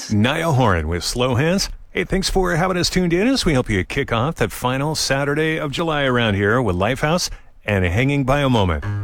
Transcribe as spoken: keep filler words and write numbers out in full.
Hands. Niall Horan with Slow Hands. Hey, thanks for having us tuned in as we help you kick off that final Saturday of July around here with Lifehouse and Hanging by a Moment.